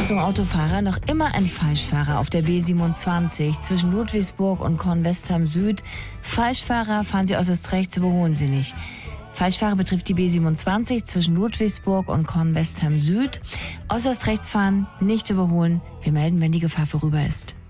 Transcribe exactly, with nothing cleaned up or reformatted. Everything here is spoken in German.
Achtung, Autofahrer, noch immer ein Falschfahrer auf der B siebenundzwanzig zwischen Ludwigsburg und Kornwestheim Süd. Falschfahrer, fahren Sie äußerst rechts, überholen Sie nicht. Falschfahrer betrifft die B siebenundzwanzig zwischen Ludwigsburg und Kornwestheim Süd. Äußerst rechts fahren, nicht überholen. Wir melden, wenn die Gefahr vorüber ist.